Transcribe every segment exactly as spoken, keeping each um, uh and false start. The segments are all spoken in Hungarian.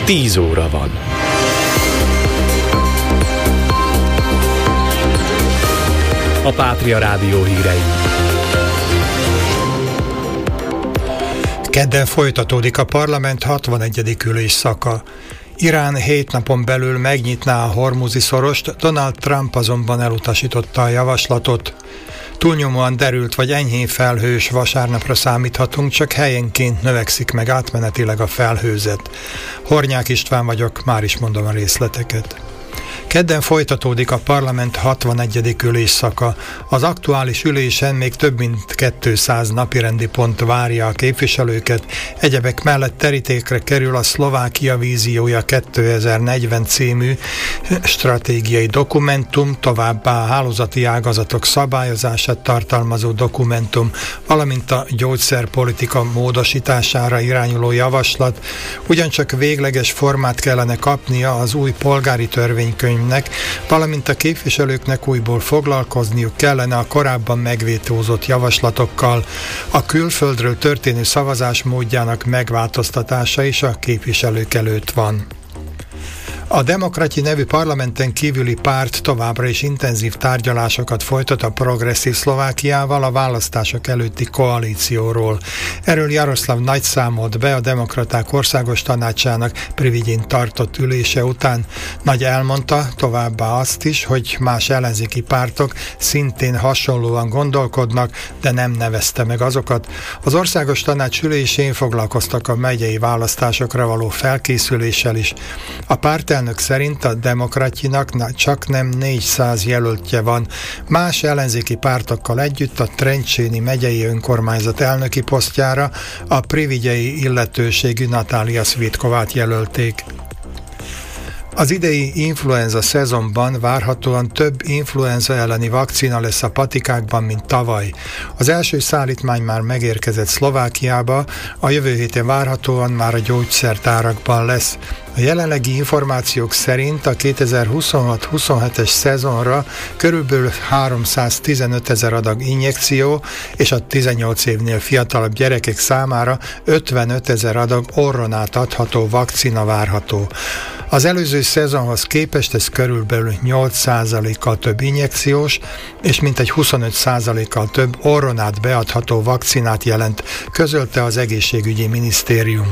tíz óra van. A Pátria Rádió hírei. Kedden folytatódik a parlament hatvanegyedik ülésszaka. Irán hét napon belül megnyitná a Hormuzi szorost, Donald Trump azonban elutasította a javaslatot. Túlnyomóan derült vagy enyhén felhős vasárnapra számíthatunk, csak helyenként növekszik meg átmenetileg a felhőzet. Hornyák István vagyok, már is mondom a részleteket. Kedden folytatódik a parlament hatvanegyedik ülésszaka. Az aktuális ülésen még több mint kétszáz napirendi pont várja a képviselőket. Egyebek mellett terítékre kerül a Szlovákia víziója kétezer-negyven című stratégiai dokumentum, továbbá a hálózati ágazatok szabályozását tartalmazó dokumentum, valamint a gyógyszerpolitika módosítására irányuló javaslat. Ugyancsak végleges formát kellene kapnia az új polgári törvénykönyv, valamint a képviselőknek újból foglalkozniuk kellene a korábban megvétózott javaslatokkal. A külföldről történő szavazás módjának megváltoztatása is a képviselők előtt van. A Demokrati nevű parlamenten kívüli párt továbbra is intenzív tárgyalásokat folytat a Progresszív Szlovákiával a választások előtti koalícióról. Erről Jaroszláv Nagy számolt be a Demokraták Országos Tanácsának Privigyén tartott ülése után. Nagy elmondta továbbá azt is, hogy más ellenzéki pártok szintén hasonlóan gondolkodnak, de nem nevezte meg azokat. Az Országos Tanács ülésén foglalkoztak a megyei választásokra való felkészüléssel is. A párt elnök szerint a Demokratjinak csak nem négyszáz jelöltje van. Más ellenzéki pártokkal együtt a Trencséni megyei önkormányzat elnöki posztjára a privigyei illetőségű Natália Svitkovát jelölték. Az idei influenza szezonban várhatóan több influenza elleni vakcina lesz a patikákban, mint tavaly. Az első szállítmány már megérkezett Szlovákiába, a jövő héten várhatóan már a gyógyszertárakban lesz. A jelenlegi információk szerint a kétezer-huszonhat huszonhetes szezonra körülbelül háromszáztizenöt ezer adag injekció és a tizennyolc évnél fiatalabb gyerekek számára ötvenöt ezer adag orron át adható vakcina várható. Az előző szezonhoz képest ez körülbelül nyolc százalékkal több injekciós és mintegy huszonöt százalékkal több orron át beadható vakcinát jelent, közölte az egészségügyi minisztérium.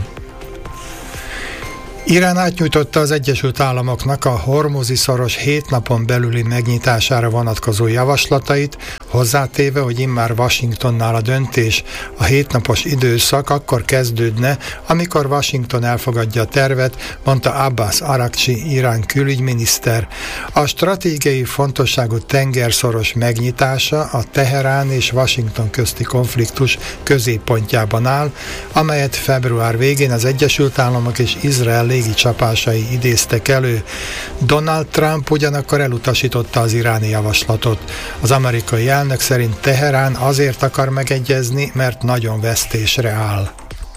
Irán átnyújtotta az Egyesült Államoknak a Hormuzi szoros hét napon belüli megnyitására vonatkozó javaslatait, hozzátéve, hogy immár Washingtonnál a döntés. A hétnapos időszak akkor kezdődne, amikor Washington elfogadja a tervet, mondta Abbas Araghchi Irán külügyminiszter. A stratégiai fontosságú tengerszoros megnyitása a Teherán és Washington közti konfliktus középpontjában áll, amelyet február végén az Egyesült Államok és Izrael légi csapásai idéztek elő. Donald Trump ugyanakkor elutasította az iráni javaslatot. Az amerikai elnök szerint Teherán azért akar megegyezni, mert nagyon vesztésre áll.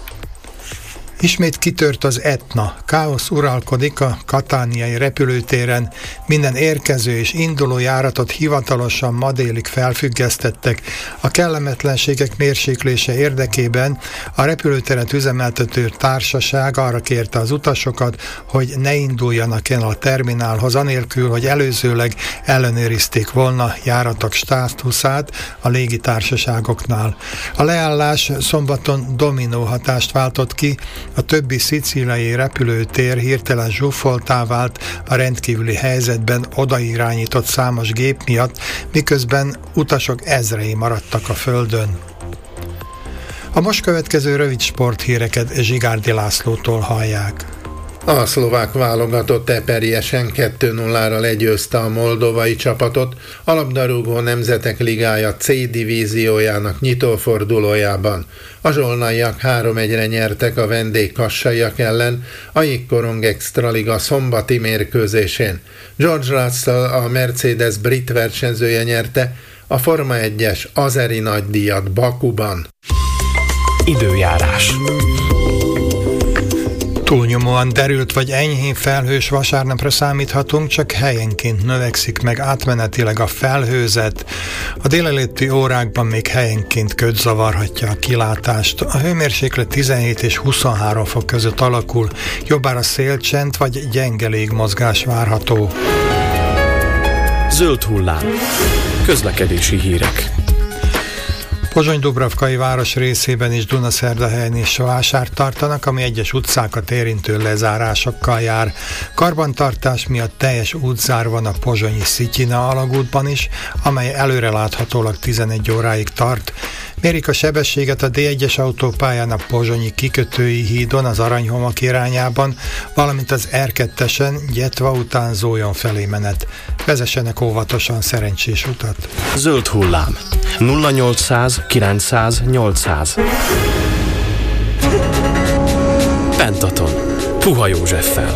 Ismét kitört az Etna. Káosz uralkodik a katániai repülőtéren. Minden érkező és induló járatot hivatalosan ma délig felfüggesztettek. A kellemetlenségek mérséklése érdekében a repülőteret üzemeltető társaság arra kérte az utasokat, hogy ne induljanak el a terminálhoz anélkül, hogy előzőleg ellenőrizték volna járatok státuszát a légitársaságoknál. A leállás szombaton dominó hatást váltott ki, a többi szicíliai repülőtér hirtelen zsúfoltá vált a rendkívüli helyzetben odairányított számos gép miatt, miközben utasok ezrei maradtak a földön. A most következő rövid sporthíreket Zsigárdi Lászlótól hallják. A szlovák válogatott eperjesen kettő nullára legyőzte a moldovai csapatot a labdarúgó nemzetek ligája C divíziójának nyitófordulójában. A zsolnaiak három egyre nyertek a vendég kassaiak ellen a Jégkorong Extraliga szombati mérkőzésén. George Russell, a Mercedes brit versenyzője nyerte a Forma egyes azeri nagydíjat Bakuban. Időjárás. Túlnyomóan derült vagy enyhén felhős vasárnapra számíthatunk, csak helyenként növekszik meg átmenetileg a felhőzet. A délelőtti órákban még helyenként köd zavarhatja a kilátást. A hőmérséklet tizenhét és huszonhárom fok között alakul, jobbára szélcsend vagy gyenge légmozgás várható. Zöld hullám. Közlekedési hírek. Pozsony-Dubravkai város részében is Dunaszerdahelyen is vásárt tartanak, ami egyes utcákat érintő lezárásokkal jár. Karbantartás miatt teljes útzár van a pozsonyi Szityina alagútban is, amely előreláthatólag tizenegy óráig tart. Mérik a sebességet a dé egyes autópályán a pozsonyi kikötői hídon az Aranyhomok irányában, valamint az er kettesen Gyetva után Zójon felé menet. Vezessenek óvatosan, szerencsés utat. Zöld hullám. nulla nyolcszáz kilencszáz nyolcszáz. Pentaton. Puha Józseffel.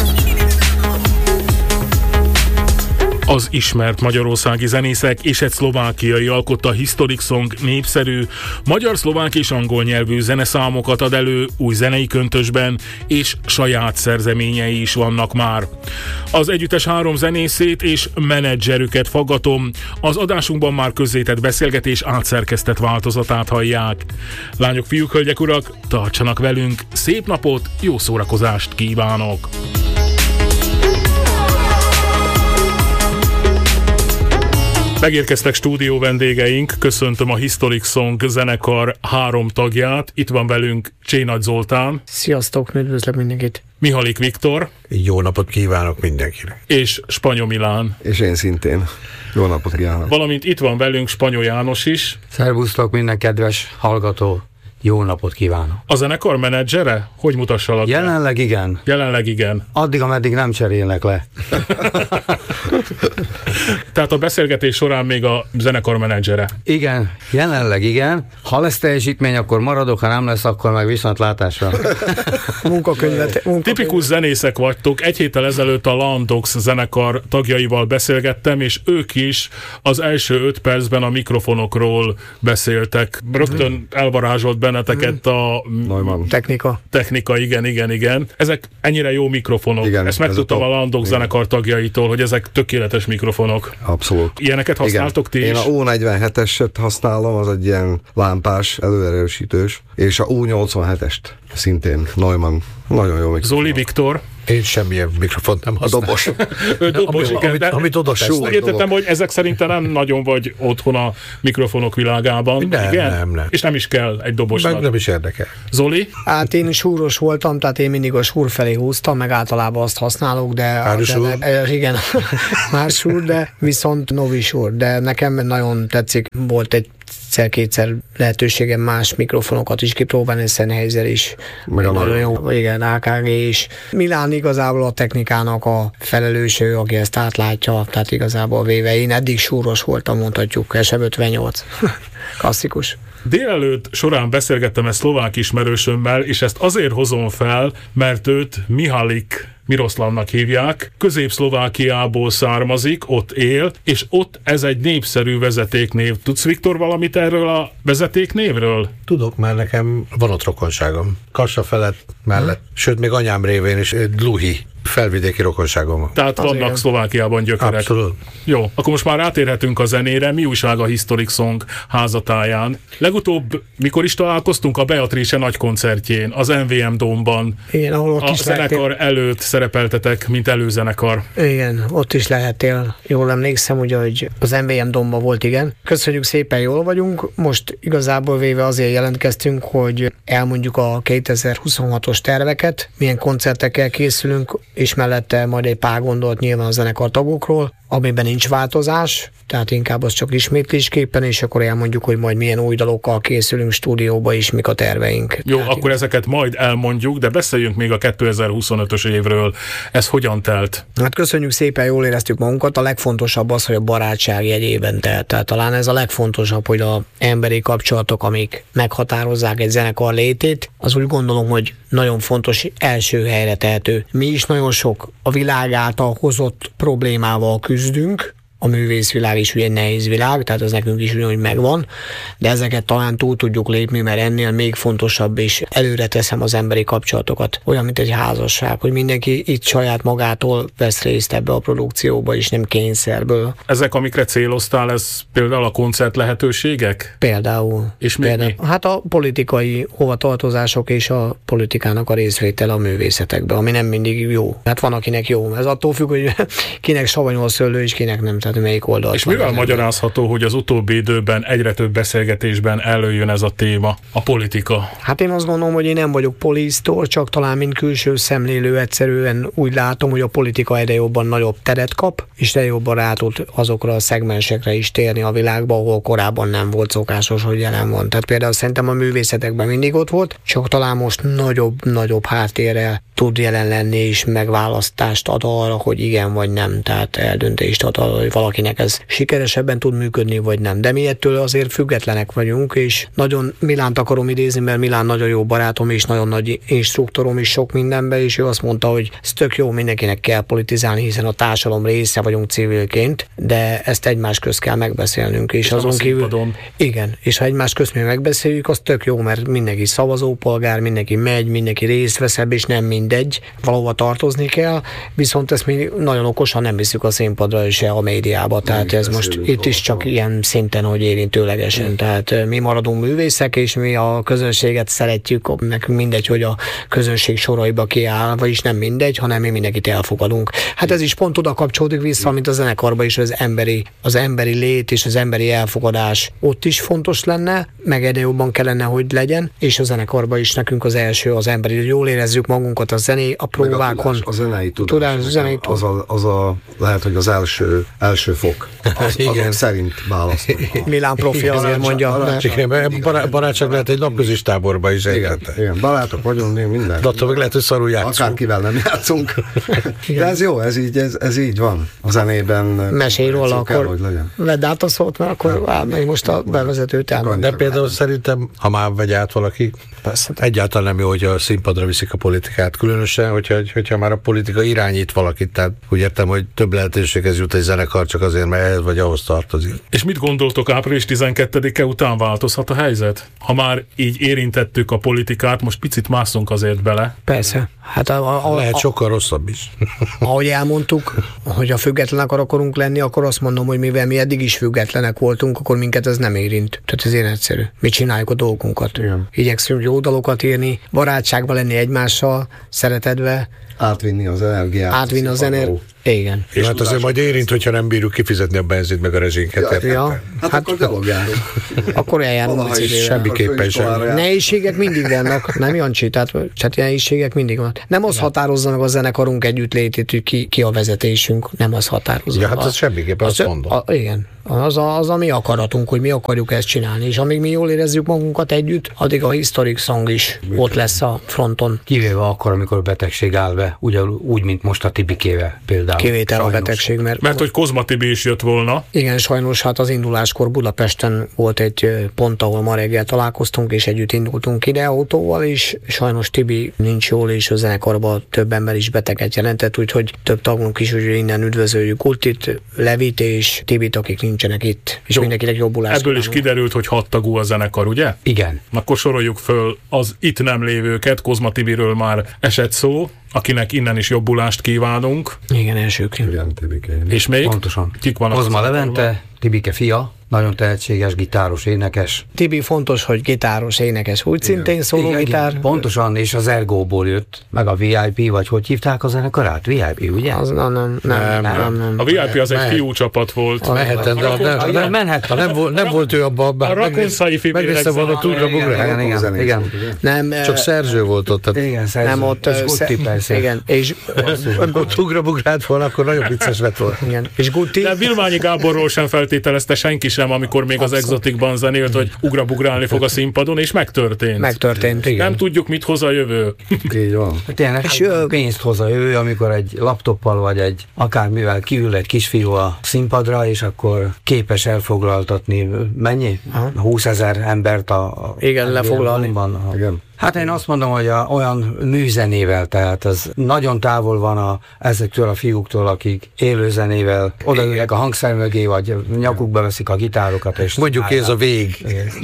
Az ismert magyarországi zenészek és egy szlovákiai alkotta Historic Song népszerű, magyar-szlovák és angol nyelvű zeneszámokat ad elő új zenei köntösben, és saját szerzeményei is vannak már. Az együttes három zenészét és menedzserüket faggatom, az adásunkban már közzétett beszélgetés átszerkesztett változatát hallják. Lányok, fiúk, hölgyek, urak, tartsanak velünk, szép napot, jó szórakozást kívánok! Megérkeztek stúdió vendégeink, köszöntöm a Historic Song zenekar három tagját. Itt van velünk Csénagy Zoltán. Sziasztok, üdvözlök mindenkit. Mihalik Viktor. Jó napot kívánok mindenkinek. És Spanyol Milán. És én szintén. Jó napot kívánok. Valamint itt van velünk Spanyol János is. Szervusztok minden kedves hallgató. Jó napot kívánok. A zenekar menedzsere? Hogy mutassalak? Jelenleg igen. Jelenleg igen. Addig, ameddig nem cserélnek le. Tehát a beszélgetés során még a zenekar menedzsere. Igen, jelenleg igen. Ha lesz teljesítmény, akkor maradok, ha nem lesz, akkor meg viszontlátásra. Munkakönyvet. Tipikus zenészek vagytok. Egy héttel ezelőtt a Landox zenekar tagjaival beszélgettem, és ők is az első öt percben a mikrofonokról beszéltek. Rögtön elvarázsolt benneteket a Neumann. Technika. Technika, igen, igen, igen. Ezek ennyire jó mikrofonok. Igen, ezt megtudtam a, a Landox zenekar tagjaitól, hogy ezek tökéletes mikrofonok. Abszolút. Ilyeneket használtok ti is? Én a U negyvenheteset használom, az egy ilyen lámpás, előerősítős, és a U nyolcvanhetest szintén Neumann. Nagyon jó mikrofon. Zoli, Viktor? Én semmilyen mikrofont nem A használom. dobos. Ő dobos, Ami- igen, amit, de amit oda tesznek. úgy értettem, hogy ezek szerintem nem nagyon vagy otthon a mikrofonok világában. Nem, igen? nem, nem. És nem is kell egy dobosnak. Meg nem is érdekel. Zoli? Hát én súros voltam, tehát én mindig a súr felé húztam, meg általában azt használok, de... Áru de súr? ne, igen, már súr, de viszont novi súr, de nekem nagyon tetszik, volt egy kétszer lehetőségem más mikrofonokat is kipróbálni, Sennheiser is. Meg a nagyon nagyon- jó, igen, á ká gé is. Milán igazából a technikának a felelőső, aki ezt átlátja, tehát igazából véve én eddig súros voltam, mondhatjuk, es em ötvennyolc. Klasszikus. Délelőtt során beszélgettem egy szlovák ismerősömmel, és ezt azért hozom fel, mert őt Mihalik Miroszlavnak hívják, Közép-Szlovákiából származik, ott él, és ott ez egy népszerű vezetéknév. Tudsz, Viktor, valamit erről a vezetéknévről? Tudok, mert nekem van ott rokonságom. Kassa felett, mellett. Sőt, még anyám révén is egy Dluhi felvidéki rokonságom van. Tehát vannak igen. Szlovákiában gyökerek. Abszolút. Jó, akkor most már átérhetünk a zenére. Mi újság a Historic Song házatáján? Legutóbb, mikor is találkoztunk? A Beatrice nagy koncertjén, az em vé em Dome-ban. Igen, ahol ott A is lehetél, zenekar előtt szerepeltetek, mint előzenekar. igen, ott is lehetél. Jól emlékszem, ugye, hogy az em vé em Domba volt, igen. Köszönjük szépen, jól vagyunk. Most igazából véve azért jelentkeztünk, hogy elmondjuk a kétezer-huszonhatos terveket, milyen koncertekkel készülünk, és mellette majd egy pár gondolat nyilván a zenekar tagokról, amiben nincs változás, tehát inkább az csak ismétlésképpen, és akkor elmondjuk, hogy majd milyen új dalokkal készülünk stúdióba is, mik a terveink. Jó, tehát akkor ezeket majd elmondjuk, de beszéljünk még a kétezer-huszonötös évről. Ez hogyan telt? Hát köszönjük szépen, jól éreztük magunkat. A legfontosabb az, hogy a barátság jegyében telt. Tehát talán ez a legfontosabb, hogy az emberi kapcsolatok, amik meghatározzák egy zenekar létét, az úgy gondolom, hogy nagyon fontos, első helyre tehető. Mi is nagyon sok a világ által hozott problémával küzdünk, A művészvilág is ugye egy nehéz világ, tehát ez nekünk is ugyanúgy megvan, de ezeket talán túl tudjuk lépni, mert ennél még fontosabb, és előre teszem az emberi kapcsolatokat. Olyan, mint egy házasság, hogy mindenki itt saját magától vesz részt ebbe a produkcióba, és nem kényszerből. Ezek, amikre céloztál, ez például a koncert lehetőségek? Például. És még például, mi? Hát a politikai hovatartozások és a politikának a részvétele a művészetekben, ami nem mindig jó. Hát van, akinek jó. Ez attól függ, hogy kinek savanyú a szőlő, és kinek nem. Tehát melyik oldalt. És mivel magyarázható, hogy az utóbbi időben egyre több beszélgetésben előjön ez a téma, a politika? Hát én azt gondolom, hogy én nem vagyok polisztor, csak talán mint külső szemlélő egyszerűen úgy látom, hogy a politika egyre jobban nagyobb teret kap, és egyre jobban rá tud azokra a szegmensekre is térni a világban, ahol korábban nem volt szokásos, hogy jelen van. Tehát például szerintem a művészetekben mindig ott volt, csak talán most nagyobb-nagyobb háttérrel tud jelen lenni, és megválasztást ad arra, hogy igen vagy nem, tehát eldöntést ad arra, hogy valakinek ez sikeresebben tud működni, vagy nem. De mi ettől azért függetlenek vagyunk, és nagyon Milánt akarom idézni, mert Milán nagyon jó barátom, és nagyon nagy instruktorom is sok mindenben, és ő azt mondta, hogy ez tök jó, mindenkinek kell politizálni, hiszen a társadalom része vagyunk civilként, de ezt egymás közt kell megbeszélnünk, és, és azon kívül... Igen, és ha egymás közt mi megbeszéljük, az tök jó, mert mindenki szavazópolgár, mindenki megy, mindenki részt vesz ebbe, és nem mindegy, valahova tartozni kell, viszont ezt mi nagyon okosan nem viszük a színpadra és a médiába, tehát ez most itt is csak ilyen szinten, hogy érintőlegesen, mm. tehát mi maradunk művészek, és mi a közönséget szeretjük, nekünk mindegy, hogy a közönség soraiba kiáll, vagyis nem mindegy, hanem mi mindenkit elfogadunk. Hát ez is pont oda kapcsolódik vissza, mint a zenekarba is, az emberi, az emberi lét és az emberi elfogadás ott is fontos lenne, meg egyre jobban kellene, hogy legyen, és a zenekarba is nekünk az első az emberi, hogy jól érezzük magunkat a zené, a próbákon. A zenei tudás, tudás zenei az, a, az a, lehet, hogy az első, első fok. Az, igen. Szerint választani. Milán profi azért mondja. Barát, barátság lehet egy napközis táborba is. Igen, igen, barátok vagyunk, minden. De attól meg lehet, hogy szarul játszunk. Akárkivel nem játszunk. De ez jó, ez így, ez, ez így van. A zenében mesélj róla, akkor vedd át a szót, mert akkor állj most a bevezetőt el. De például szerintem, ha már vegy át valaki, persze. Egyáltalán nem jó, hogy a színpadra viszik a politikát. Különösen, hogyha, hogyha már a politika irányít valakit, tehát úgy értem, hogy több lehetőséghez jut egy zenekar csak azért, mert ehhez vagy ahhoz tartozik. És mit gondoltok, április tizenkettedike után változhat a helyzet? Ha már így érintettük a politikát, most picit mászunk azért bele. Persze. Hát a, a, lehet a, sokkal rosszabb is. Ahogy elmondtuk, hogy a függetlenek akarunk lenni, akkor azt mondom, hogy mivel mi eddig is függetlenek voltunk, akkor minket ez nem érint. Tehát ez ilyen egyszerű. Mi csináljuk a dolgunkat. Igen. Igyekszünk jó dalokat írni, barátságban lenni egymással, szeretedve. Átvinni az energiát. Átvinni az energiát. Igen. És hát azért majd érint, hogyha nem bírjuk kifizetni a benzint meg a rezsinket. Ja, ja. Hát, hát akkor gyalogjárunk. Akkor eljárunk. Semmiképpen sem. Nehézségek mindig vannak, nem Jancsi? Tehát, tehát nehézségek mindig vannak. Nem az határozza meg a zenekarunk együttlétét, hogy ki, ki a vezetésünk, nem az határozza. Ja, hát az semmiképpen azt mondom. A, igen. Az a, az a mi akaratunk, hogy mi akarjuk ezt csinálni, és amíg mi jól érezzük magunkat együtt, addig a Historic Song is ott lesz a fronton. Kivéve akkor, amikor betegség áll be, úgy, úgy mint most a Tibikével például. Kivétel sajnos. A betegség, mert... Mert hogy Kozma Tibi is jött volna. Igen, sajnos hát az induláskor Budapesten volt egy pont, ahol ma reggel találkoztunk, és együtt indultunk ide autóval, és sajnos Tibi nincs jól, és a zenekarban több ember is beteget jelentett, úgyhogy több tagunk is, úgyhogy innen üdvözöljük Kultit, Levit és Tibit, akik nincsenek itt, és jó. Mindenkinek jobbulást. Ebből is kiderült, hogy hat tagú a zenekar, ugye? Igen. Akkor soroljuk föl az itt nem lévőket, Kozma Tibiről már esett szó, akinek innen is jobbulást kívánunk. Igen, elsőként. Igen, Tibike. És még? Pontosan. Kik vannak? Kozma Levente, Tibike fia, nagyon tehetséges gitáros, énekes. Tibi fontos, hogy gitáros, énekes, úgy igen. Szintén szólógitár. Igen, pontosan, és az Ergóból jött, meg a vé i pé, vagy hogy hívták a zenekarát? vé i pé, ugye? Az, nem, nem, nem, nem, nem, nem. A vé i pé az egy fiú csapat volt. Mehetett, de nem, nem, nem, volt, nem volt ő abban. A rakonszai fivérek. Megnézte volna Tugra Bugrát. Igen, igen. Nem, csak Szerző volt ott. Igen, Szerző. Nem ott, Gutti persze. Igen, és Tugra Bugrát volna, akkor nagyon vicces lett volna. Igen, és Gutti. De Vilmányi Gáborról sem feltételezte senki sem, amikor még az Exoticban zenélt, hogy ugrabugrálni fog a színpadon, és megtörtént. Megtörtént, igen. Nem tudjuk, mit hoz a jövő. Így van. Tényleg, és hát pénzt hoz a jövő, amikor egy laptoppal vagy egy akármivel kiül egy kisfiú a színpadra, és akkor képes elfoglaltatni mennyi? húszezer embert a, a igen, lefoglalni. A, igen. Hát én azt mondom, hogy a, olyan műzenével, tehát ez nagyon távol van a, ezektől a fiúktól, akik élőzenével odaülnek a hangszer mögé, vagy nyakukba veszik a gitárokat. És mondjuk ez a vég.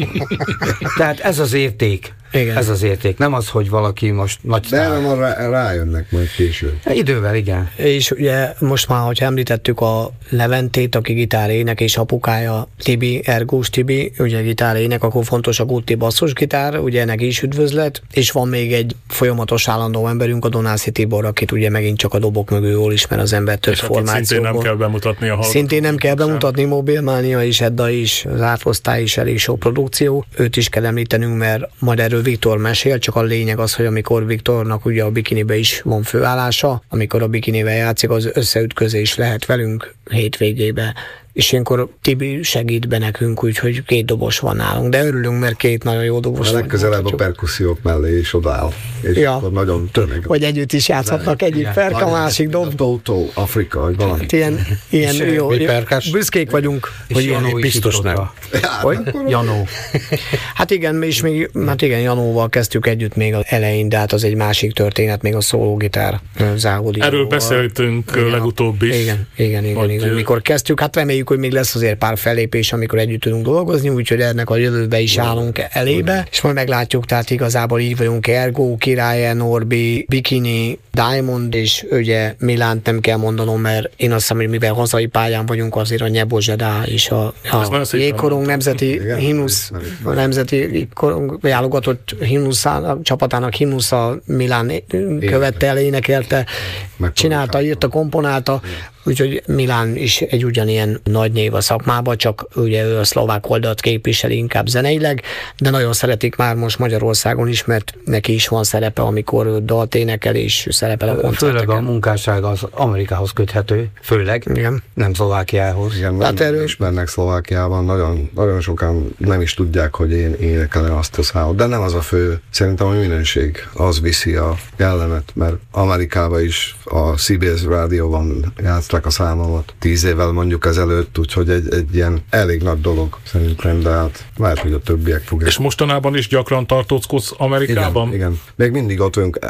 Tehát ez az érték. Igen. Ez az érték. Nem az, hogy valaki most nagy De nem rá, rájönnek majd később. Idővel, igen. És ugye most már, hogyha említettük a Leventét, aki gitárének, és apukája Tibi, Ergós Tibi, ugye gitárének, akkor fontos a Gutti basszusgitár, ugye neki is üdvözlet, és van még egy folyamatos állandó emberünk, a Donászi Tibor, akit ugye megint csak a dobok mögül jól ismer az ember több formációból. Szintén nem kell bemutatni a hallgatókat. Szintén nem kell bemutatni, Mobilmánia is, Edda is, az Árfosztály is elég sok produkció. Őt is kell említenünk, mert majd erről Viktor mesél, csak a lényeg az, hogy amikor Viktornak ugye a bikinibe is van főállása, amikor a bikinivel játszik, az összeütközés lehet velünk hétvégébe. És ilyenkor Tibi segít be nekünk, úgyhogy két dobos van nálunk, de örülünk, mert két nagyon jó dobos van. Legközelebb a perkussziók mellé is odáll, és ja. akkor nagyon tömeg. Vagy együtt is játszhatnak, egyik perk, a másik dob. Tótó, Afrika, vagy valami. Ilyen, ilyen jó, jó büszkék vagyunk. Hogy Janó biztos nem. Hogy? Janó. Hát igen, és még, hát igen, Janóval kezdtük együtt még az elején, de hát az egy másik történet, még a szólógitár Zágodi. Erről beszéltünk igen, legutóbb is. Igen, igen, igen, igen. Mikor kezdtük, hát reméljük, hogy még lesz azért pár fellépés, amikor együtt tudunk dolgozni, úgyhogy ennek a jövőbe is állunk elébe, és majd meglátjuk, tehát igazából így vagyunk, Ergó, Királye, Norbi, Bikini, Diamond, és ugye Milánt nem kell mondanom, mert én azt hiszem, hogy mivel hazai pályán vagyunk, azért a Nyebozsedá és a, a Jégkorong nemzeti himnusz, a nemzeti korong válogatott himnuszának, csapatának himnusza Milán követte el, énekelte, csinálta, írta, komponálta, úgyhogy Milán is egy ugyanilyen nagy név a szakmában, csak ugye ő a szlovák oldalt képviseli inkább zeneileg, de nagyon szeretik már most Magyarországon is, mert neki is van szerepe, amikor ő dalt énekel és szerepel a koncerteken. Főleg a munkássága az Amerikához köthető, főleg, igen. Nem Szlovákiához. Igen, nem erről... ismernek Szlovákiában, nagyon, nagyon sokan nem is tudják, hogy én énekelem azt a számot, de nem az a fő, szerintem a minőség, az viszi a jellemet, mert Amerikában is a cé bé es rádióban játszták a számomat tíz évvel mondjuk ezelőtt, úgyhogy egy, egy ilyen elég nagy dolog szerintem, de hát lehet, hogy a többiek fogják. És mostanában is gyakran tartózkodsz Amerikában? Igen, igen. Még mindig ott vagyunk.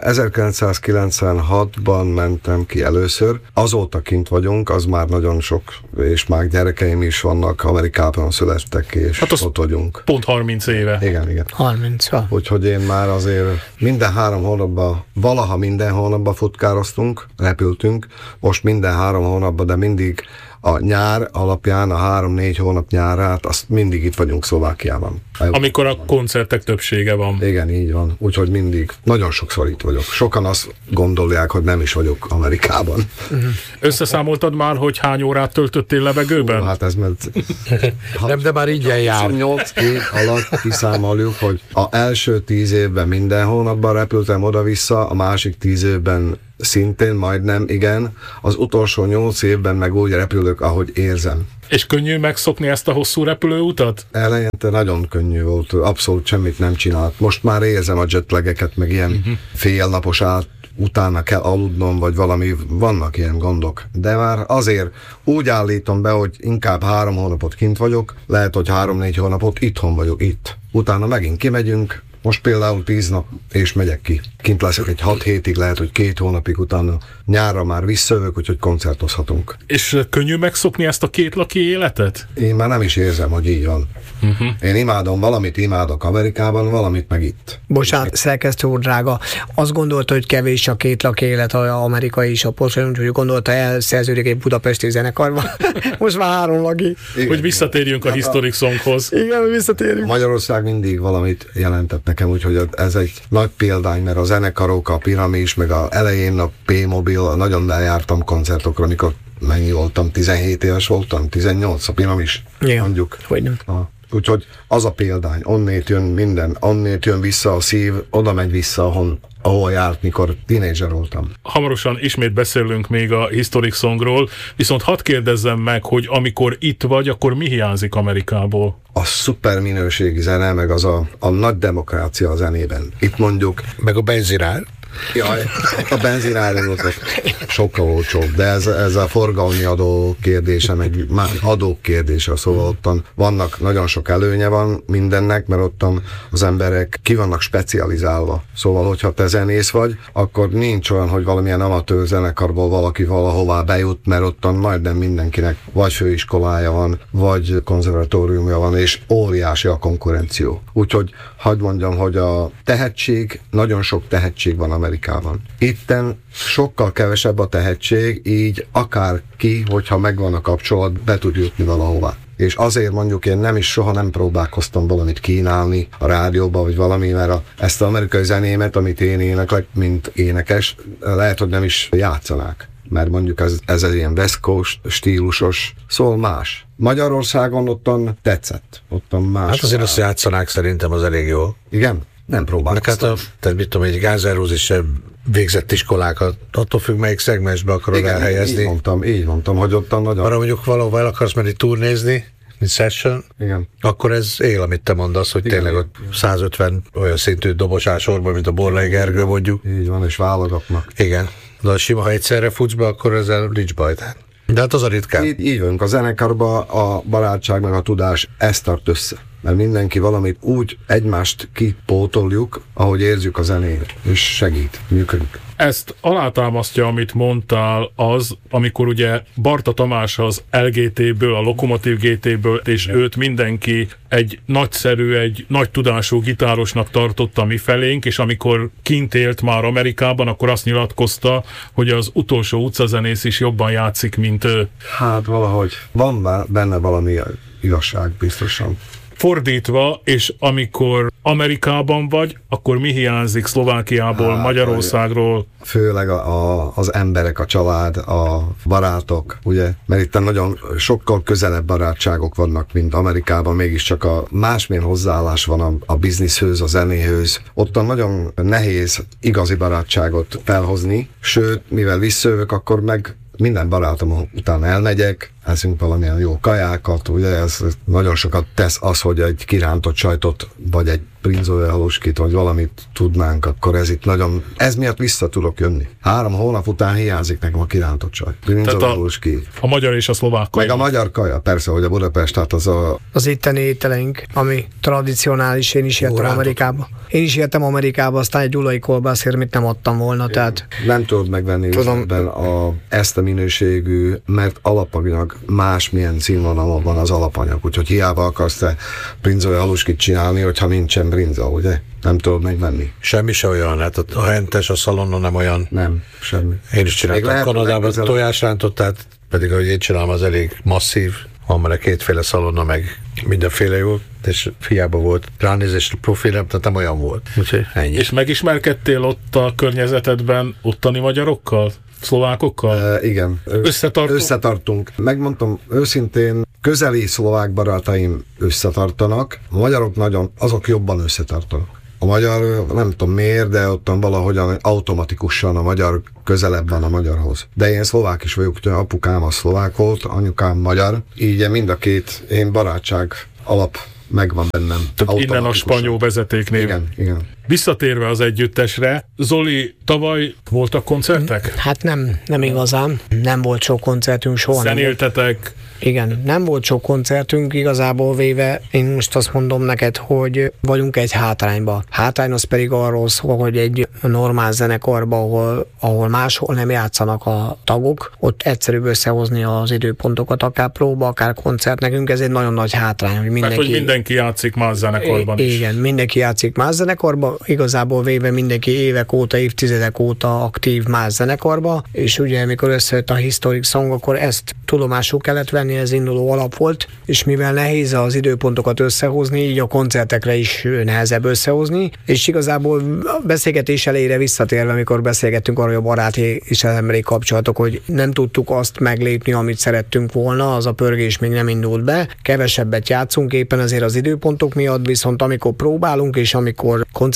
ezerkilencszázkilencvenhatban mentem ki először, azóta kint vagyunk, az már nagyon sok, és már gyerekeim is vannak, Amerikában születtek, és hát ott vagyunk. Pont harminc éve. Igen, igen. harminc. Úgyhogy én már azért minden három hónapban, valaha minden hónapban futkároztunk, repültünk, most minden három hónapban, de mindig a nyár alapján, a három-négy hónap nyárát, azt mindig itt vagyunk Szlovákiában. Amikor a koncertek többsége van. Igen, így van. Úgyhogy mindig, nagyon sokszor itt vagyok. Sokan azt gondolják, hogy nem is vagyok Amerikában. Összeszámoltad már, hogy hány órát töltöttél levegőben? Ó, hát ez mert... nem, de már így jár. huszonnyolc év alatt kiszámoljuk, hogy az első tíz évben minden hónapban repültem oda-vissza, a másik tíz évben szintén majdnem, igen. Az utolsó nyolc évben meg úgy repülök, ahogy érzem. És könnyű megszokni ezt a hosszú repülőutat? Eleinte nagyon könnyű volt, abszolút semmit nem csinált. Most már érzem a jetlegeket, meg ilyen uh-huh. félnapos át, utána kell aludnom, vagy valami, vannak ilyen gondok. De már azért úgy állítom be, hogy inkább három hónapot kint vagyok, lehet, hogy három-négy hónapot itthon vagyok itt. Utána megint kimegyünk, most például tíz nap, és megyek ki. Kint leszek egy hat hétig, lehet, hogy két hónapig, utána nyárra már visszajövök, úgyhogy koncertozhatunk. És könnyű megszokni ezt a kétlaki életet? Én már nem is érzem, hogy így van. Uh-huh. Én imádom, valamit imádok Amerikában, valamit meg itt. Bocsánat, szerkesztő úr drága, azt gondolta, hogy kevés a kétlaki élet az amerikai és a polsai, úgyhogy gondolta, elszerződik egy budapesti zenekarban. Most már három lagi. Igen, hogy visszatérjünk igen. a Historic Songhoz. Igen, hogy visszatérjünk. Magyarország mindig valamit jelentett nekem, úgyhogy ez egy nagy példány, mert a zenekarok, a Piramis, meg a elején a P-Mobil, nagyon eljártam koncertokra, amikor mennyi voltam, tizenhét éves voltam, tizennyolc, a Piramis, ja, mondjuk. Hogy nem. Úgyhogy az a példány, onnét jön minden, onnét jön vissza a szív, oda megy vissza, ahol, ahol járt, mikor tínédzser voltam. Hamarosan ismét beszélünk még a Historic Songról, viszont hadd kérdezzem meg, hogy amikor itt vagy, akkor mi hiányzik Amerikából? A szuper minőségi zene, meg az a, a nagy demokrácia a zenében. Itt mondjuk... Meg a benzinár. Jaj, a benzinárulók sokkal olcsóbb, de ez, ez a forgalmi adó kérdése, meg adók kérdése, szóval ottan vannak, nagyon sok előnye van mindennek, mert ottan az emberek ki vannak specializálva. Szóval, hogyha te zenész vagy, akkor nincs olyan, hogy valamilyen amatőr zenekarból valaki valahová bejut, mert ottan majdnem mindenkinek vagy főiskolája van, vagy konzervatóriumja van, és óriási a konkurenció. Úgyhogy hadd mondjam, hogy a tehetség, nagyon sok tehetség van Amerikában. Itten sokkal kevesebb a tehetség, így akár ki, hogyha megvan a kapcsolat, be tud jutni valahová. És azért mondjuk én nem is soha nem próbálkoztam valamit kínálni a rádióba, vagy valami, mert a, ezt az amerikai zenémet, amit én éneklek, mint énekes, lehet, hogy nem is játszanák. Mert mondjuk ez, ez egy ilyen West Coast stílusos, szóval más. Magyarországon ottan tetszett, ottan más. Hát azért azt játszanák szerintem az elég jól. Igen? Nem próbálkoztam. Hát a, tehát mit tudom, egy Gázerúz is végzett iskolákat, attól függ, melyik szegmensbe akarod igen, elhelyezni. Így mondtam, így mondtam, hogy ottan nagyon... Arra mondjuk valahol el akarsz menni turnézni, mint session, igen. Akkor ez él, amit te mondasz, hogy igen, tényleg ott százötven olyan szintű dobosás sorban, mint a Borlai Gergő mondjuk. Így van, és válogatnak. Igen. De a sima, ha egyszerre futsz be, akkor ezzel nincs baj. De hát az a ritkán. Így, így vagyunk. A zenekarban a barátság meg a tudás ezt tart össze. Mert mindenki valamit úgy egymást kipótoljuk, ahogy érzjük a zenét, és segít, működik. Ezt alátámasztja, amit mondtál, az, amikor ugye Barta Tamás az el gé té-ből, a Lokomotív gé té-ből, és őt mindenki egy nagyszerű, egy nagy tudású gitárosnak tartotta mi felénk, és amikor kint élt már Amerikában, akkor azt nyilatkozta, hogy az utolsó utcazenész is jobban játszik, mint ő. Hát valahogy van benne valami igazság, biztosan. Fordítva, és amikor Amerikában vagy, akkor mi hiányzik Szlovákiából, hát, Magyarországról? Főleg a, a, az emberek, a család, a barátok, ugye? Mert itt nagyon sokkal közelebb barátságok vannak, mint Amerikában, mégiscsak a másmilyen hozzáállás van a, a bizniszhöz, a zenéhöz. Ottan nagyon nehéz igazi barátságot felhozni, sőt, mivel visszajövök, akkor meg minden barátom után elmegyek, eszünk valamilyen jó kajákat, ugye ez nagyon sokat tesz az, hogy egy kirántott sajtot, vagy egy brinzolja haluskit, vagy valamit tudnánk, akkor ez itt nagyon, ez miatt vissza tudok jönni. Három hónap után hiányzik nekem a kirántott sajt. Brinzolja haluski. A magyar és a szlovák kaja. Meg a magyar kaja, persze, hogy a Budapest, tehát az a... Az itteni ételeink, ami tradicionális, én is értem Amerikába. Én is értem Amerikába, aztán egy gyulai kolbászért mit nem adtam volna, én tehát... Nem tudod megvenni üzletben a, ezt a minőségű, mert alapanyag másmilyen színvonalon van az alapanyag, úgyhogy hiába akarsz te brinzolja haluskit csinálni, hogyha nincsen brinza, ugye? Nem tudod megvenni. Semmi se olyan, hát a hentes, a szalonna nem olyan. Nem, semmi. Én is csináltam Kanadában tojásrántottát, pedig ahogy én csinálom, az elég masszív. Van már kétféle szalonna, meg mindenféle jó, és hiába volt ránézés profilem, tehát nem olyan volt. Úgyhogy ennyi. És megismerkedtél ott a környezetedben ottani magyarokkal? Szlovákokkal? Uh, igen. Összetartunk? Összetartunk. Megmondtam őszintén, közeli szlovák barátaim összetartanak, a magyarok nagyon, azok jobban összetartanak. A magyar, nem tudom miért, de ottan valahogyan automatikusan a magyar közelebb van a magyarhoz. De én szlovák is vagyok, apukám a szlovák volt, anyukám magyar, így mind a két, én barátság alap megvan bennem. Innen a spanyol vezetéknév. Igen, igen. Visszatérve az együttesre, Zoli, tavaly voltak koncertek? Hát nem, nem igazán. Nem volt sok koncertünk soha. Zenéltetek? Igen, nem volt sok koncertünk, igazából véve, én most azt mondom neked, hogy vagyunk egy hátrányba. Hátrány az pedig arról szól, hogy egy normál zenekarba, ahol, ahol máshol nem játszanak a tagok, ott egyszerűbb összehozni az időpontokat, akár próba, akár koncert. Nekünk ez egy nagyon nagy hátrány, hogy mindenki... Mert hogy mindenki játszik más zenekarban I- is. Igen, mindenki játszik más zenekarban, igazából véve mindenki évek óta, évtizedek óta aktív más zenekarba, és ugye amikor összejött a Historic Song, akkor ezt tudomásul kellett venni, ez induló alap volt, és mivel nehéz az időpontokat összehozni, így a koncertekre is nehezebb összehozni, és igazából a beszélgetés elejére visszatérve, amikor beszélgettünk arról, hogy a baráti és az emberi kapcsolatok, hogy nem tudtuk azt meglépni, amit szerettünk volna, az a pörgés még nem indult be, kevesebbet játszunk éppen azért az időpontok miatt, viszont amikor próbálunk, és amikor koncert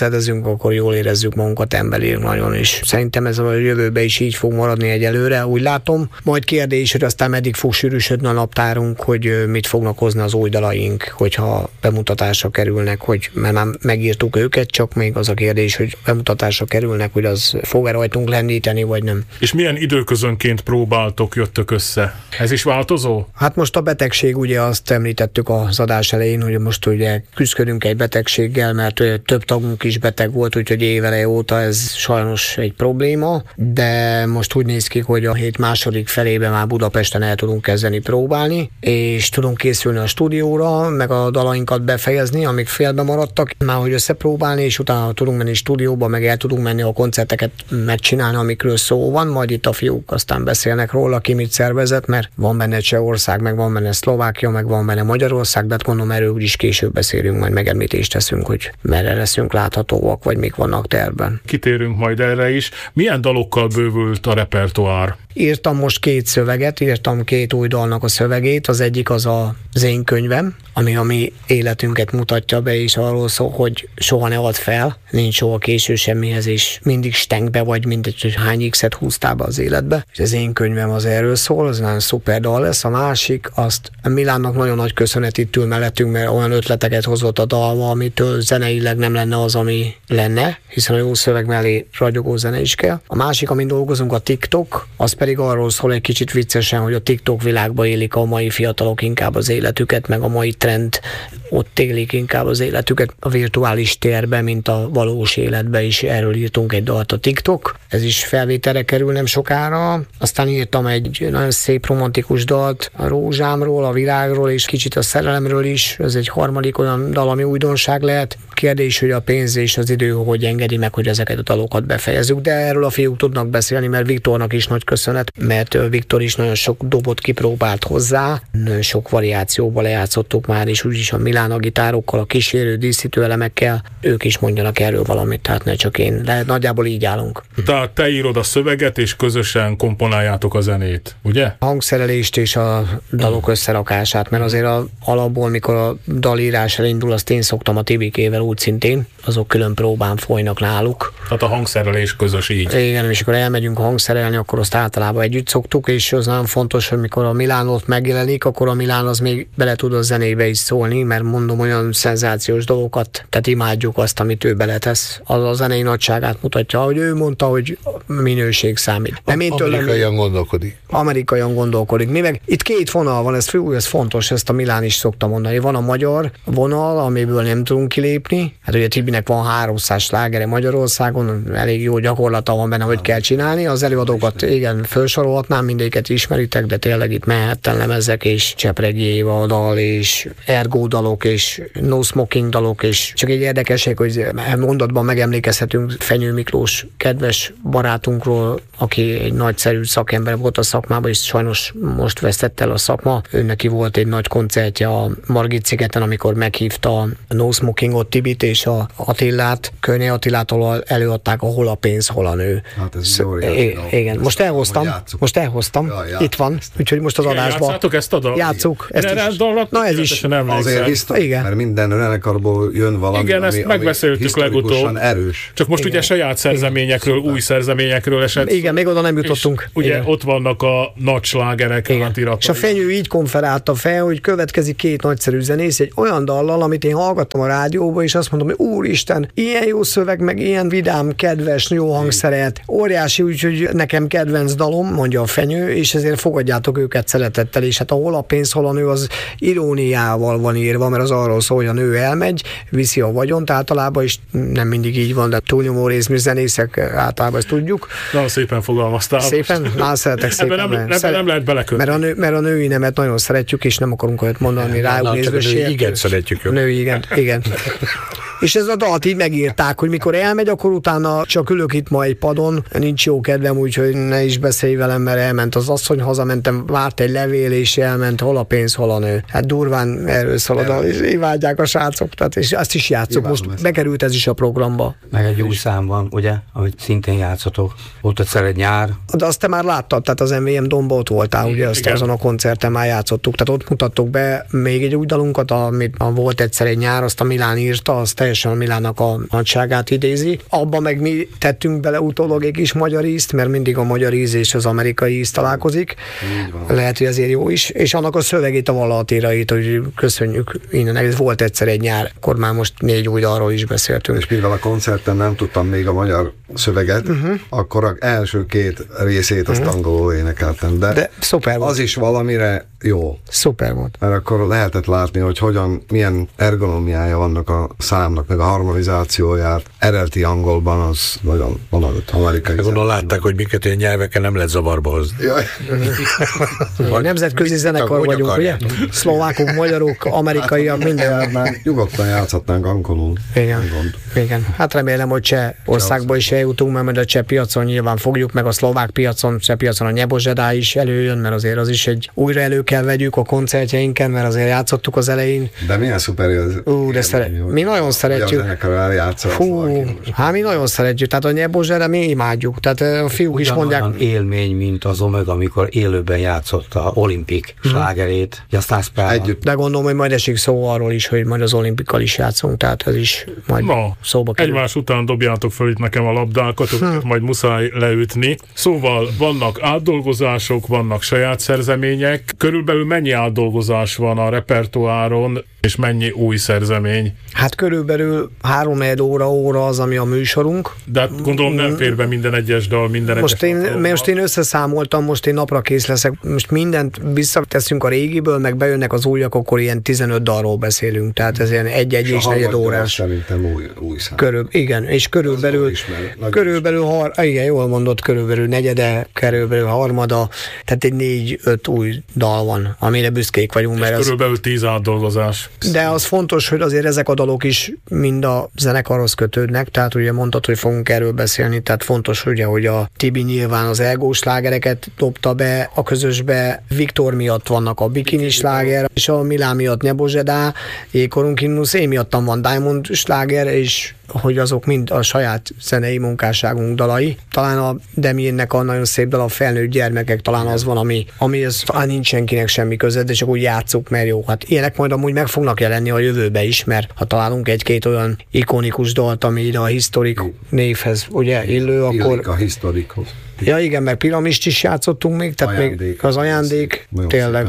koncertezünk, akkor jól érezzük magunkat emberileg nagyon, és szerintem ez a jövőben is így fog maradni egyelőre, úgy látom. Majd kérdés, hogy aztán meddig fog sűrűsödni a naptárunk, hogy mit fognak hozni az új dalaink, hogyha bemutatásra kerülnek, hogy mert már megírtuk őket, csak még az a kérdés, hogy bemutatásra kerülnek, hogy az fog-e rajtunk lendíteni, vagy nem. És milyen időközönként próbáltok, jöttök össze? Ez is változó? Hát most a betegség, ugye azt említettük az adás elején, hogy most ugye küzdködünk egy betegséggel, mert több tagunk is beteg volt, úgyhogy évele óta ez sajnos egy probléma, de most úgy néz ki, hogy a hét második felében már Budapesten el tudunk kezdeni próbálni, és tudunk készülni a stúdióra, meg a dalainkat befejezni, amik félbe maradtak, már hogy összepróbálni, és utána tudunk menni stúdióba, meg el tudunk menni a koncerteket megcsinálni, amikről szó van, majd itt a fiúk aztán beszélnek róla, ki mit szervezett, mert van benne Csehország, meg van benne Szlovákia, meg van benne Magyarország, de hát gondolom erről is később beszélünk, majd megemlítést teszünk, hogy merre leszünk láthatóak, vagy mik vannak tervben. Kitérünk majd erre is. Milyen dalokkal bővült a repertoár? Írtam most két szöveget, írtam két új dalnak a szövegét, az egyik az a, az én könyvem, ami a mi életünket mutatja be, és arról szól, hogy soha ne add fel, nincs soha késő semmihez, és mindig stengbe vagy, mindegy, hogy hány x-et húztál be az életbe. És az én könyvem az erről szól, az nagyon szuper dal lesz. A másik, azt Milánnak nagyon nagy köszönet itt ül mellettünk, mert olyan ötleteket hozott a dalba, amitől zeneileg nem lenne az, ami lenne, hiszen a jó szöveg mellé ragyogó zene is kell. A másik, amin dolgozunk, a TikTok, az pedig arról szól egy kicsit viccesen, hogy a TikTok világba élik a mai fiatalok inkább az életüket, meg a mai trend ott élik inkább az életüket a virtuális térben, mint a valós életben is. Erről írtunk egy dalt, a TikTok. Ez is felvételre kerül nem sokára. Aztán írtam egy nagyon szép romantikus dalt a rózsámról, a virágról, és kicsit a szerelemről is. Ez egy harmadik olyan dal, ami újdonság lehet. Kérdés, hogy a pénz és az idő hogy engedi meg, hogy ezeket a dalokat befejezzük, de erről a fiúk tudnak beszélni, mert Viktornak is nagy köszönet, mert Viktor is nagyon sok dobot kipróbált hozzá, nagyon sok variációba lejátszottuk már, és úgyis a Milán a gitárokkal, a kísérő díszítő elemekkel, ők is mondjanak erről valamit, tehát ne csak én, de nagyjából így állunk. Tehát te írod a szöveget, és közösen komponáljátok a zenét, ugye? A hangszerelést és a dalok összerakását, mert azért a alapból, mikor a dalírás elindul, azt én szoktam a Tibikével úgy szintén, azok külön próbán folynak náluk. Tehát a hangszerelés közös így. Igen, és akkor elmegyünk hangszerelni, akkor azt általában együtt szoktuk, és az nagyon fontos, hogy mikor a Milán ott megjelenik, akkor a Milán az még bele tud a zenébe is szólni, mert mondom olyan szenzációs dolgokat, tehát imádjuk azt, amit ő beletesz. Az a zenei nagyságát mutatja, hogy ő mondta, hogy minőség számít. Nem én tőlem, amerikaian gondolkodik. Amerikaian gondolkodik. Mi meg itt két vonal van, ez, fő, ez fontos, ezt a Milán is szokta mondani. Van a magyar vonal, amiből nem tudunk kilépni. Hát ugye Tibinek van háromszáz slágere Magyarországon, elég jó gyakorlata van benne, hogy kell csinálni. Az előadókat igen, felsorolhatnám, mindéket ismeritek, de tényleg itt Manhattan lemezek, és Csepregi Éva dal, és Ergo dalok, és No Smoking dalok, és csak egy érdekesség, hogy mondatban megemlékezhetünk Fenyő Miklós kedves barátunkról, aki egy nagyszerű szakember volt a szakmában, és sajnos most vesztett el a szakma. Ő neki volt egy nagy koncertje a Margit szigeten, amikor meghívta a No Smokingot, Tibit és a Attilát, Könnyé Attilától előadták a Hol a pénz, hol a nő. Hát ez jó. Igen, most elhoztam, most elhoztam, ja, itt van, úgyhogy most az adásban. Játszátok ezt a dal? Játsszuk. Ezt is. Na ez is. Azért biztos, igen. Mert minden zenekarból jön valami, igen, ami, ezt megbeszéltük legutóbb. Erős. Csak most igen. Ugye saját szerzeményekről, igen. Új szerzeményekről esett. Igen, még oda nem jutottunk. Ugye igen. Ott vannak a nagy slágerek átiratai. És a Fenyő így konferálta fel, hogy következik két nagyszerű zenész egy olyan dallal, amit én hallgattam a rádióba, és azt mondom, hogy úristen, ilyen jó szöveg, meg ilyen vidám, kedves, jó hangszeret, óriási, úgyhogy nekem kedvenc dalom, mondja a Fenyő, és ezért fogadjátok őket szeretettel, és hát a Hol a pénz, hol a nő, az iróniával van írva, mert az arról szól, hogy a nő elmegy, viszi a vagyont általában, és nem mindig így van, de túlnyomó részmű zenészek általában ezt tudjuk. Na, szépen fogalmaztál. Szépen? Már szeretek szépen. Ebben nem, nem, nem lehet belekötni. Mert a, nő, mert a női nemet nagyon szeretjük, és nem akarunk olyat mondani rájuk nézve. Igen, szeretjük. Női, igen, igen. És ez a dalt így megírták, hogy mikor elmegy, akkor utána csak ülök itt ma egy padon, nincs jó kedvem, úgyhogy ne is beszélj velem, mert elment az asszony, hazamentem, várt egy levél, és elment, hol a pénz, hol a nő. Hát durván erről szól a dal, és imádják a srácok, tehát, és azt is játszok. Most ezt. Bekerült ez is a programba. Meg egy új szám van, ugye, ahogy szintén játszotok. Volt egyszer egy nyár. De azt te már láttad, tehát az em vé em Domba ott voltál, ugye, azt azon a koncerten már játszottuk, tehát ott mutattuk be még egy új dalunkat, amit volt egyszer egy nyár, azt a Milán írta, az teljesen teljesen a Milánnak a nagyságát idézi. Abba meg mi tettünk bele utólag egy kis magyar ízt, mert mindig a magyar íz és az amerikai íz találkozik. Lehet, hogy ezért jó is. És annak a szövegét, a vallatírait, hogy köszönjük innen. Ez volt egyszer egy nyár, akkor már most négy új dalról is beszéltünk. És mivel a koncerten nem tudtam még a magyar szöveget, uh-huh. akkor az első két részét azt uh-huh. angolul énekeltem. De, De szuper volt. Az is valamire jó. Szuper volt. Mert akkor lehetett látni, hogy hogyan, milyen ergonomiája vannak a számnak, meg a harmonizációját. Eredeti angolban az nagyon vonalott amerikai. Gondolom látták, hogy minket ilyen nyelveken nem lehet zavarba hozni. Vagy nemzetközi zenekar vagyunk, ugye? Szlovákok, magyarok, amerikaiak, minden. Már nyugodtan játszhatnánk angolul. Igen. Igen. Hát remélem, hogy cseh országba is eljutunk, mert majd a cseh piacon nyilván fogjuk, meg a szlovák piacon, cseh piacon a Nyebozsedá is előjön, mert azért az is egy újra elő kell vegyük a koncertjeinken, mert azért játszottuk az elején. De milyen szuper, hogy Ú, de szeret, mi nagyon szeretjük. Fú, hát mi nagyon szeretjük, tehát a Nyebozsedá mi imádjuk, tehát a fiúk is mondják. Olyan élmény, mint az Omega, amikor élőben játszott a olimpik hmm. slágerét, együtt. De gondolom, hogy majd esik szó arról is, hogy majd az olimpikkal is játszunk, tehát ez is majd Na, szóba kerül. Egymás után dobjátok fel itt nekem a labdákat, hmm. majd muszáj leütni. Szóval vannak átdolgozások, vannak saját szerzemények. Körülbelül mennyi átdolgozás van a repertoáron, és mennyi új szerzemény? Hát körülbelül három óra óra az, ami a műsorunk. De hát gondolom nem fér be minden egyes dal, minden most egyes én, most én összeszámoltam, most én napra kész leszek, most mindent visszateszünk a régiből, meg bejönnek az újak, akkor ilyen tizenöt dalról beszélünk, tehát ez ilyen egy-egy és negyed órás. Szerintem új, új szám. Körül, igen, és körülbelül, körülbelül, har, igen, jól mondott, körülbelül negyede, körülbelül harmada, tehát egy négy-öt új dal van, amire büszkék vagyunk. Mert körülbelül az, tíz átdolgozás. De az fontos, hogy azért ezek a dalok is mind a zenekarhoz kötődnek, tehát ugye mondtad, hogy fogunk erről beszélni, tehát fontos ugye, hogy a Tibi nyilván az Elgó slágereket dobta be a közösbe, Viktor miatt vannak a Bikini sláger, és a Milán miatt Nyebozsedá, Jékorunk Innus, én miattam van Diamond sláger, és hogy azok mind a saját zenei munkásságunk dalai. Talán a Demiennek a nagyon szép dal, a Felnőtt gyermekek, talán az van, ami, ami ez, talán nincs senkinek semmi köze, de csak úgy játsszuk, mert jó. Hát ilyenek majd amúgy meg fognak jelenni a jövőbe is, mert ha találunk egy-két olyan ikonikus dalt, ami ide a historik névhez ugye illő, akkor... a historikhoz. Ja igen, meg Piramist is játszottunk még, tehát ajándék, még az ajándék, tényleg.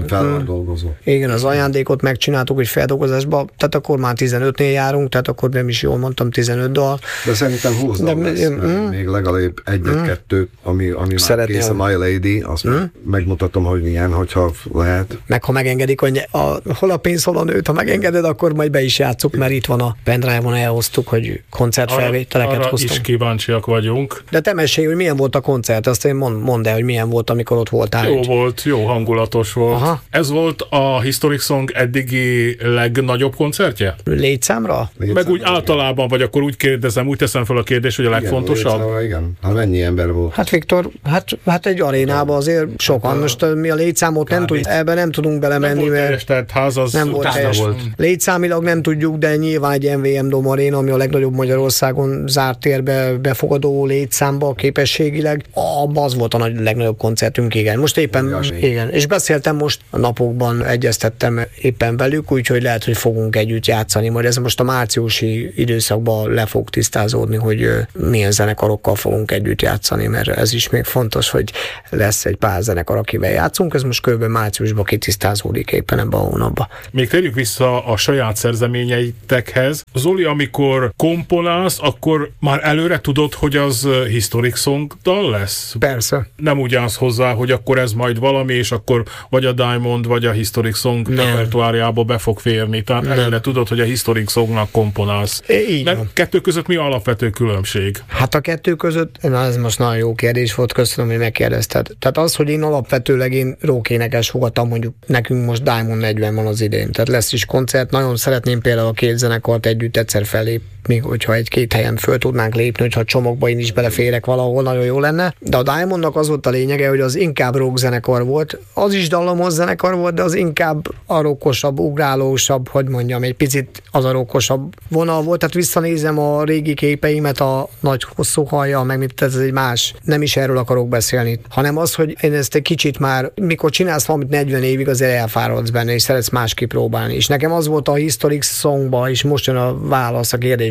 Igen, az ajándékot megcsináltuk, hogy feldolgozásba, tehát akkor már tizenötnél járunk, tehát akkor nem is jól mondtam, tizenöt dal. De szerintem húsz dal lesz, mm, még legalább egyet-kettőt, mm, ami, ami már kész a My Lady, azt mm, megmutatom, hogy milyen, hogyha lehet. Meg ha megengedik, hogy a, hol a pénz, hol a nőt, ha megengeded, akkor majd be is játszuk, mert itt van a pendrive-on, elhoztuk, hogy koncertfelvételeket arra hoztunk. Is kíváncsiak vagyunk. De te mesélj, hogy milyen volt a koncert. Azt én mond, mondd el, hogy milyen volt, amikor ott voltál. Jó volt, jó hangulatos volt. Aha. Ez volt a Historic Song eddigi legnagyobb koncertje? Létszámra? Létszámra? Meg úgy általában, vagy akkor úgy kérdezem, úgy teszem fel a kérdést, hogy a legfontosabb? Igen, igen. Hát mennyi ember volt? Hát Viktor, hát, hát egy arénában azért sokan. Most mi a létszámot nem tudjuk, ebben nem tudunk belemenni, nem mert volt teljes, ház az nem volt teljes. Volt. Létszámilag nem tudjuk, de nyilván egy em vé em Dome Aréna, ami a legnagyobb Magyarországon zárt térbe befogadó létszámba képességileg, abban az volt a nagy, legnagyobb koncertünk, igen. Most éppen, igen. És beszéltem most a napokban, egyeztettem éppen velük, úgyhogy lehet, hogy fogunk együtt játszani. Majd ez most a márciusi időszakban le fog tisztázódni, hogy milyen zenekarokkal fogunk együtt játszani, mert ez is még fontos, hogy lesz egy pár zenekar, akivel játszunk, ez most kb. Márciusban kitisztázódik éppen ebben a hónapban. Még térjük vissza a saját szerzeményeitekhez. Zoli, amikor komponálsz, akkor már előre tudod, hogy az Historic Song dal lesz? Persze. Nem úgy állsz hozzá, hogy akkor ez majd valami, és akkor vagy a Diamond, vagy a Historic Song repertoárjába be fog férni. Tehát nem. Előre tudod, hogy a Historic Songnak komponálsz. Így De kettő között mi alapvető különbség? Hát a kettő között, na ez most nagyon jó kérdés volt, köszönöm, hogy megkérdezted. Tehát az, hogy én alapvetőleg én rock-énekes fogadtam, mondjuk nekünk most Diamond negyven van az idén. Tehát lesz is koncert, nagyon szeretném például a két zenekart együtt egyszer fellépni, hogyha egy-két helyen föl tudnánk lépni, hogyha csomagba én is beleférek valahol, nagyon jó lenne. De a Diamondnak az volt a lényege, hogy az inkább rock zenekar volt. Az is dallamos zenekar volt, de az inkább a rockosabb, ugrálósabb, hogy mondjam, egy picit az a rockosabb vonal volt. Tehát visszanézem a régi képeimet, a nagy hosszú hajjal, meg mit, ez egy más. Nem is erről akarok beszélni, hanem az, hogy én ezt egy kicsit már, mikor csinálsz valamit negyven évig, azért elfáradsz benne, és szeretsz más kipróbálni. És nekem az volt a Historic Songba, és most jön a válasz a kérdés.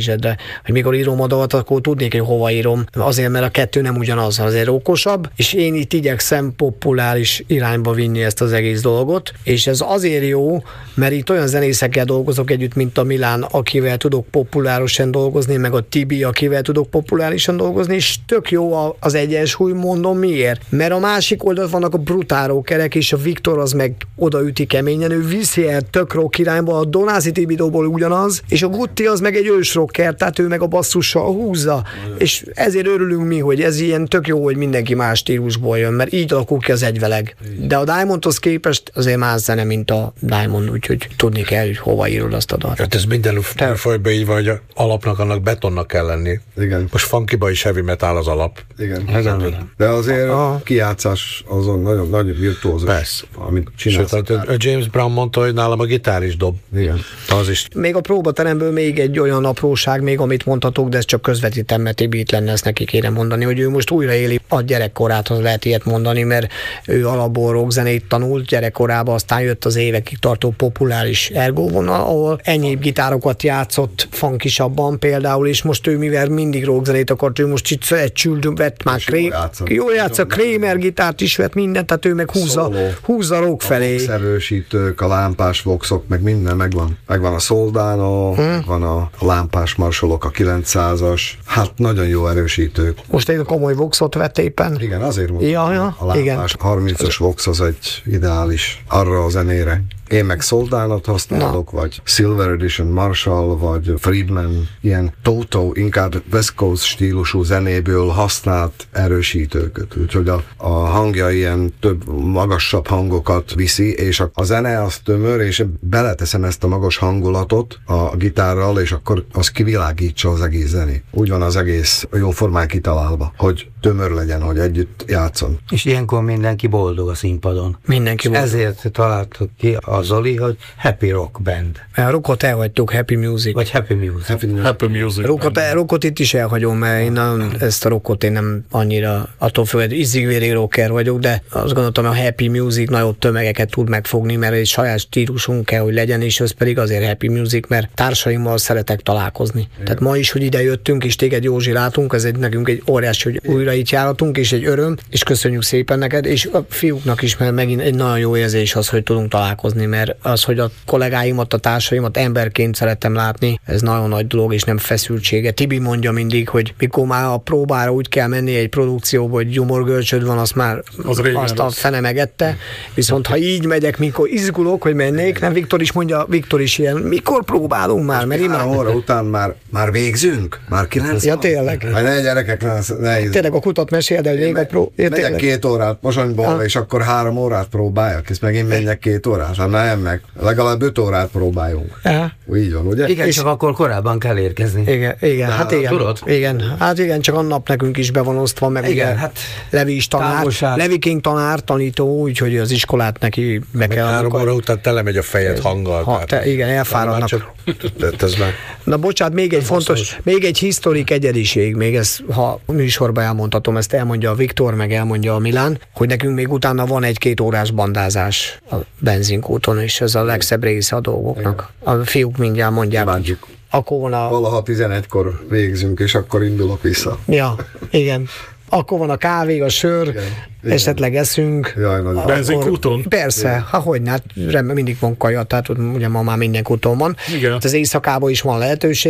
kérdésedre, hogy mikor írom a dalt, akkor tudnék, hogy hova írom. Azért, mert a kettő nem ugyanaz, azért okosabb, és én itt igyekszem populáris irányba vinni ezt az egész dolgot, és ez azért jó, mert itt olyan zenészekkel dolgozok együtt, mint a Milán, akivel tudok populárisan dolgozni, meg a Tibi, akivel tudok populárisan dolgozni, és tök jó az egyensúly, mondom miért. Mert a másik oldalt vannak a brutál rockerek, és a Viktor az meg odaüti keményen, ő viszi el tök rock irányba, a Donászi Tibidóból ugyanaz, és a Gutti az meg egy ős rocker, tehát ő meg a basszussal húzza, és ezért örülünk mi, hogy ez ilyen tök jó, hogy mindenki más stílusból jön, mert így alakul ki az egyveleg. De a Diamondhoz képest azért más zene, mint a Diamond, úgyhogy tudni kell, hogy hova írod azt a dalt. Hát ez minden folyban így van, hogy a alapnak annak betonnak kell lenni. Igen. Most funkyba is heavy metal az alap. Igen. Igen. De azért a kijátszás azon nagyon nagy virtuózus. Persze. Amit csinálsz. Sőt, a James Brown mondta, hogy nálam a gitár is dob. Igen. Az is. Még a próbateremből még egy olyan apróság, még amit mondhatok, de ezt csak közvetítem, mert Tibi itt lenne, ezt neki kéne mondani, hogy ő most újra éli a gyerekkorát, az lehet ilyet mondani, mert ő alapból rockzenét tanult gyerekkorában, aztán jött az évekig tartó populáris ergo vonal, ahol enyhébb gitárokat játszott funkisabban például, és most ő mivel mindig rockzenét akart, ő most itt egy csüldön vett már kré... jól játszott, Kramer gitárt is vett mindent, tehát ő meg húzza, húzza rock felé. A erősítők, a lámpás voxok, meg minden megvan. Megvan a Soldano, hmm. megvan a lámpás marsolok, a kilencszázas, hát nagyon jó erősítők. Most egy komoly voxot vett éppen. Igen, azért mondom, ja, ja, a lámpás harmincas vox az egy ideális arra a zenére. Én meg Soldánot használok, Na. vagy Silver Edition Marshall, vagy Friedman, ilyen Toto, inkább West Coast stílusú zenéből használt erősítőket. Úgyhogy a, a hangja ilyen több, magasabb hangokat viszi, és a, a zene az tömör, és beleteszem ezt a magas hangulatot a gitárral, és akkor az kivilágítsa az egész zenét. Úgy van az egész jó formán kitalálva, hogy tömör legyen, hogy együtt játszon. És ilyenkor mindenki boldog a színpadon. Mindenki boldog. Ezért találtuk ki a Zoli, hogy Happy Rock Band. A rockot elhagytuk, Happy Music. Vagy Happy Music. Happy, Happy Music. Rockot, rockot itt is elhagyom, mert én nem, ezt a rockot én nem annyira attól függ, hogy izzigvéri rocker vagyok, de azt gondoltam, a Happy Music nagyobb tömegeket tud megfogni, mert egy saját stílusunk kell, hogy legyen, és ez pedig azért Happy Music, mert társaimmal szeretek találkozni. Igen. Tehát ma is, hogy ide jöttünk, és téged Józsi látunk, ez egy, nekünk egy óriás, hogy újra itt járatunk, és egy öröm, és köszönjük szépen neked, és a fiúknak is, mert megint egy nagyon jó érzés az, hogy tudunk találkozni, mert az, hogy a kollégáimat, a társaimat emberként szeretem látni, ez nagyon nagy dolog, és nem feszültsége. Tibi mondja mindig, hogy mikor már a próbára úgy kell menni egy produkcióba, hogy gyomorgörcsöd van, azt már az azt a fene megette. Viszont ha így megyek, mikor izgulok, hogy mennék, nem, Viktor is mondja, Viktor is ilyen, mikor próbálunk már, mert imád. Három óra után már, már végzünk? Már kilenc? Ja, tényleg. Majd ne gyerekek, ne tényleg a kutat mesél, de még a pró... Ja, megyek két órát Mosonyból, ah. és akkor három órát próbáljak, és megint menjek két órát. Hát nem meg. Legalább öt órát próbáljunk. Ja. Így van, ugye? Igen, és csak akkor korábban kell érkezni. Igen, igen, hát igen. Tudod? Igen, hát igen, csak a nap nekünk is be van osztva, meg igen, ugye hát Levi is tanár, távolság. Levi King tanár, tanító, úgyhogy az iskolát neki be kell. Három óra után telemegy a fejed hanggal. Ha, te, igen, elfáradnak. Csak, ez már... Na bocsánat, még egy fontos, fontos, még egy historik egyediség, még ez, ha műsorban elmondhatom, ezt elmondja a Viktor, meg elmondja a Milán, hogy nekünk még utána van egy-két órás bandázás a benzinkúton, és ez a legszebb része a dolgoknak. A fiúk mindjárt mondják. Bánjuk. Akkor van a... Valaha tizenegykor végzünk, és akkor indulok vissza. Ja, igen. Akkor van a kávé, a sör, igen, esetleg eszünk. Jaj, a benzinkúton? Persze, igen. Ha hogy, hát mindig van kaja, tehát ugye ma már minden kúton van. Igen. Hát az éjszakában is van lehetőség.